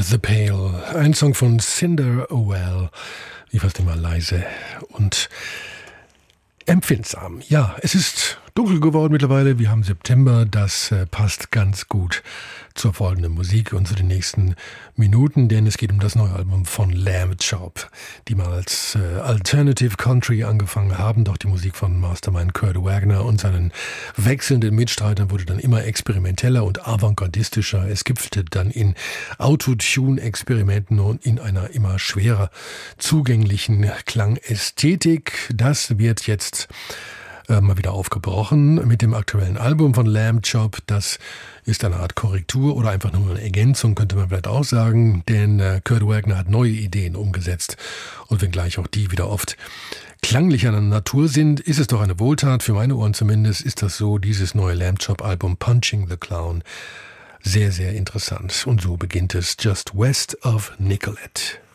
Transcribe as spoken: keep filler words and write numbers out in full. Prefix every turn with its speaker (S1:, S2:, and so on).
S1: The Pale, ein Song von Cinder O'Well, wie fast immer leise und empfindsam. Ja, es ist dunkel geworden mittlerweile, wir haben September, das äh, passt ganz gut zur folgenden Musik und zu den nächsten Minuten, denn es geht um das neue Album von Lamb Chop, die mal als äh, Alternative Country angefangen haben, doch die Musik von Mastermind Kurt Wagner und seinen wechselnden Mitstreitern wurde dann immer experimenteller und avantgardistischer. Es gipfelte dann in Autotune-Experimenten und in einer immer schwerer zugänglichen Klangästhetik. Das wird jetzt äh, mal wieder aufgebrochen mit dem aktuellen Album von Lamb Chop. Das ist eine Art Korrektur oder einfach nur eine Ergänzung, könnte man vielleicht auch sagen, denn äh, Kurt Wagner hat neue Ideen umgesetzt und wenngleich auch die wieder oft klanglich an der Natur sind, ist es doch eine Wohltat, für meine Ohren zumindest ist das so, dieses neue Lamb Chop Album Punching the Clown, sehr, sehr interessant und so beginnt es Just West of Nicollet.